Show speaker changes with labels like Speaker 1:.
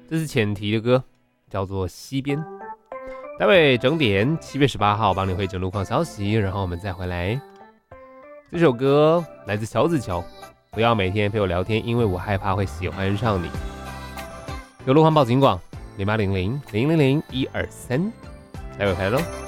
Speaker 1: 这是前提的歌，叫做《西边》。待会整点7月18号帮你会整路况消息，然后我们再回来。这首歌来自乔子乔，不要每天陪我聊天，因为我害怕会喜欢上你。有路况报警广0800 000 123，待会回来喽。